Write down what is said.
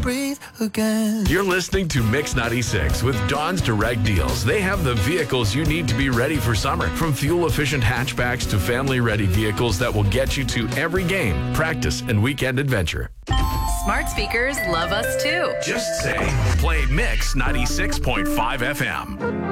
breathe again. You're listening to Mix 96 with Dawn's Direct Deals. They have the vehicles you need to be ready for summer. From fuel-efficient hatchbacks to family-ready vehicles that will get you to every game, practice, and weekend adventure. Smart speakers love us too. Just say, play Mix 96.5 FM.